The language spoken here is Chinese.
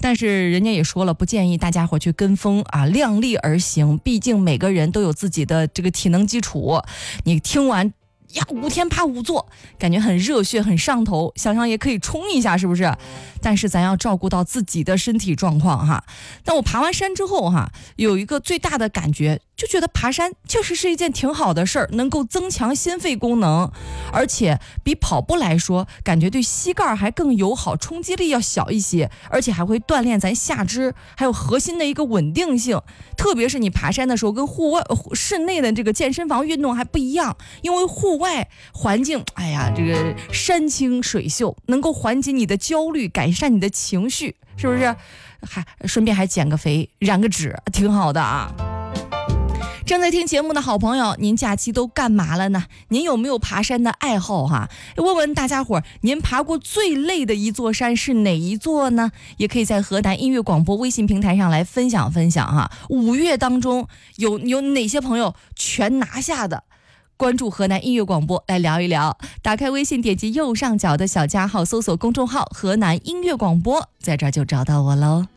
但是人家也说了，不建议大家伙去跟风啊，量力而行。毕竟每个人都有自己的这个体能基础。你听完呀，5天爬5座，感觉很热血很上头，想想也可以冲一下，是不是？但是咱要照顾到自己的身体状况哈。但我爬完山之后哈，有一个最大的感觉，就觉得爬山确实是一件挺好的事儿，能够增强心肺功能，而且比跑步来说，感觉对膝盖还更友好，冲击力要小一些，而且还会锻炼咱下肢还有核心的一个稳定性。特别是你爬山的时候，跟室内的这个健身房运动还不一样，因为户外环境，哎呀，这个山清水秀，能够缓解你的焦虑，改善你的情绪，是不是？顺便还减个肥，燃个脂，挺好的啊。正在听节目的好朋友，您假期都干嘛了呢？您有没有爬山的爱好哈？问问大家伙，您爬过最累的一座山是哪一座呢？也可以在河南音乐广播微信平台上来分享分享哈。5月当中有哪些朋友全拿下的？关注河南音乐广播来聊一聊。打开微信，点击右上角的小加号，搜索公众号河南音乐广播，在这儿就找到我喽。